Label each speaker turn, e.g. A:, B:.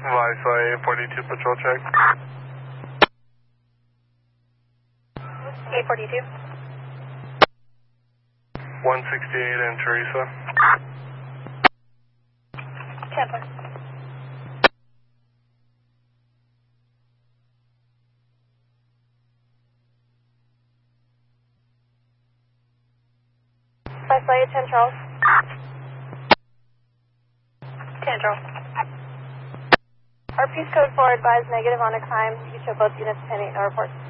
A: Wi-Fi 42 patrol check.
B: 842.
A: 168 and Teresa.
B: Tampa. Wi-Fi 10 Charles. 10 Charles. Our piece code 4 advised negative on a crime. You show both units pending no reports.